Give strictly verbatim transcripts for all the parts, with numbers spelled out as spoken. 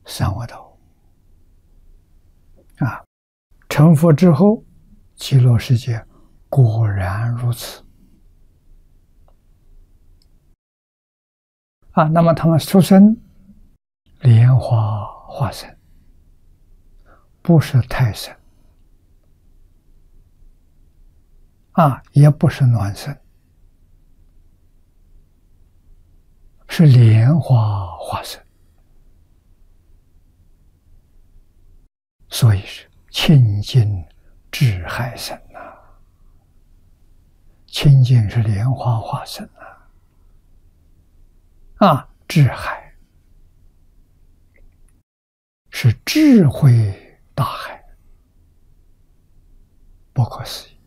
三恶道。啊，成佛之后，极乐世界果然如此。啊，那么他们出生莲花化身，不是胎生，啊，也不是卵生，是莲花化身，所以是清净智海身呐、啊。清净是莲花化身啊，啊，智海是智慧大海，不可思议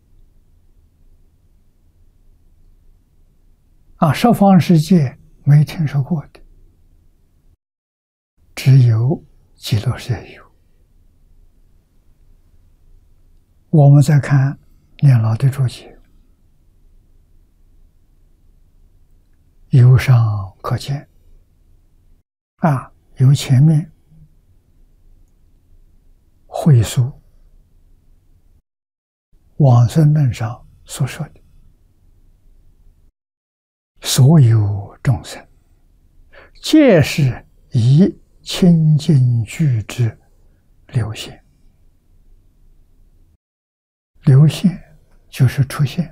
啊！十方世界没听说过的，只有极乐世界有。我们再看念老的注解，由上可见啊，由前面会述往生论上所说的所有众生，皆是以清净具之流现。流现就是出现，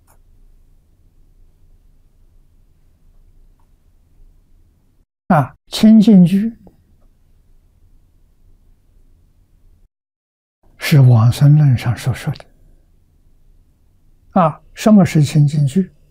啊，清净具是往生论上所说的。啊，什么是清净具？